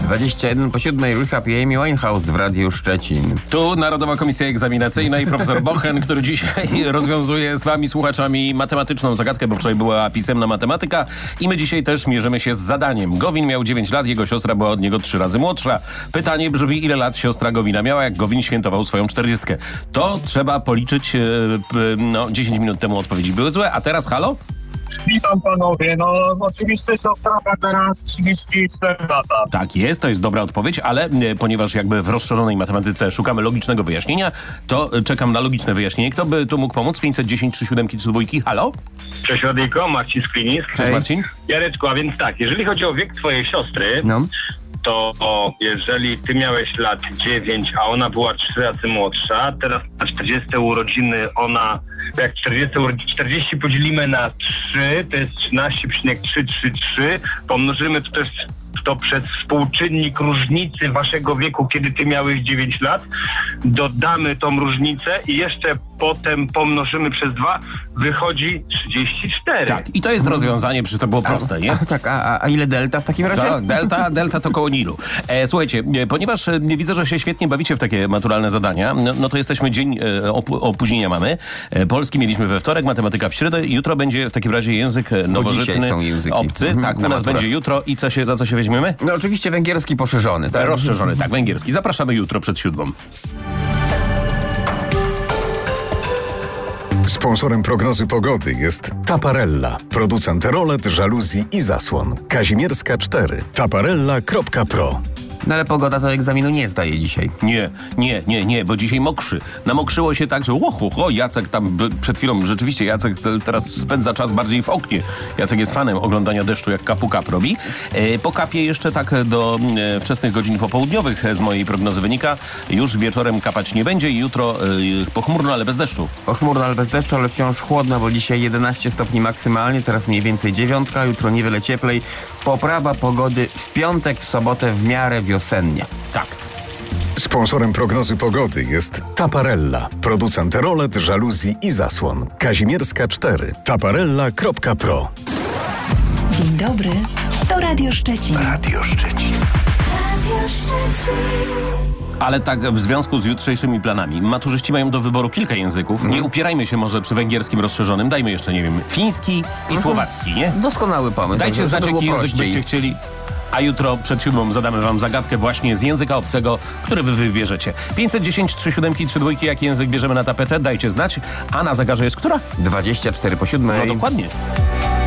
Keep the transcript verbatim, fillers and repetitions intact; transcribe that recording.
dwadzieścia jeden po siódmej Rehab i Amy Winehouse w Radiu Szczecin. Tu Narodowa Komisja Egzaminacyjna i profesor Bochen, który dzisiaj rozwiązuje z wami, słuchaczami, matematyczną zagadkę, bo wczoraj była pisemna matematyka i my dzisiaj też mierzymy się z zadaniem. Gowin miał dziewięć lat, jego siostra była od niego trzy razy młodsza. Pytanie brzmi, ile lat siostra Gowina miała, jak Gowin świętował swoją czterdziestkę. To trzeba policzyć, no dziesięć minut temu odpowiedzi były złe, a teraz halo? Witam panowie, no oczywiście siostra ma teraz trzydzieści cztery lata. Tak jest, to jest dobra odpowiedź, ale e, ponieważ jakby w rozszerzonej matematyce szukamy logicznego wyjaśnienia, to e, czekam na logiczne wyjaśnienie. Kto by tu mógł pomóc? pięćset dziesięć trzy siedem trzy dwa. Halo? Cześć Radyjko, Marcin Sklińsk. Cześć Marcin. Jareczku, a więc tak, jeżeli chodzi o wiek twojej siostry, No. to jeżeli ty miałeś lat dziewięć, a ona była trzy razy młodsza, teraz na czterdzieste urodziny ona, jak czterdzieści, czterdzieści podzielimy na trzy, to jest trzynaście przecinek trzysta trzydzieści trzy, pomnożymy to też to przez współczynnik różnicy waszego wieku, kiedy ty miałeś dziewięć lat, dodamy tą różnicę i jeszcze potem pomnożymy przez dwa, wychodzi trzydzieści cztery. Tak, i to jest rozwiązanie, przecież to było proste, nie? A, tak, a, a ile delta w takim razie? Co? Delta, delta to koło Nilu. E, słuchajcie, e, ponieważ e, widzę, że się świetnie bawicie w takie maturalne zadania, no, no to jesteśmy dzień e, opu- opóźnienia mamy. E, polski mieliśmy we wtorek, matematyka w środę. Jutro będzie w takim razie język e, nowożytny, są języki. obcy. Mhm, tak, u na nas maturach. będzie jutro i co się, za co się weźmiemy? No oczywiście węgierski poszerzony, tak? Rozszerzony, tak, węgierski. Zapraszamy jutro przed siódmą. Sponsorem prognozy pogody jest Taparella, producent rolet, żaluzji i zasłon. Kazimierska cztery. taparella kropka pro. No ale pogoda to egzaminu nie zdaje dzisiaj. Nie, nie, nie, nie, bo dzisiaj mokrzy. Namokrzyło się tak, że łochu, ho, Jacek tam b- przed chwilą, rzeczywiście Jacek te, teraz spędza czas bardziej w oknie. Jacek jest fanem oglądania deszczu, jak kapu kap robi. E, po kapie jeszcze tak do e, wczesnych godzin popołudniowych z mojej prognozy wynika. Już wieczorem kapać nie będzie i jutro e, pochmurno, ale bez deszczu. Pochmurno, ale bez deszczu, ale wciąż chłodno, bo dzisiaj jedenaście stopni maksymalnie, teraz mniej więcej dziewiątka, jutro niewiele cieplej. Poprawa pogody w piątek, w sobotę w miarę wiosennie. Tak. Sponsorem prognozy pogody jest Taparella, producent rolet, żaluzji i zasłon. Kazimierska cztery. taparella kropka pro. Dzień dobry, to Radio Szczecin. Radio Szczecin. Radio Szczecin. Ale tak w związku z jutrzejszymi planami. Maturzyści mają do wyboru kilka języków. Nie upierajmy się może przy węgierskim rozszerzonym. Dajmy jeszcze, nie wiem, fiński i słowacki, nie? Doskonały pomysł. Dajcie żeby znać, było jaki język prościej. byście chcieli. A jutro przed siódmą zadamy wam zagadkę właśnie z języka obcego, który wy wybierzecie. pięćset dziesięć trzy siedem trzy dwa. Jaki język bierzemy na tapetę? Dajcie znać. A na zegarze jest która? dwadzieścia cztery po siódmej. No dokładnie.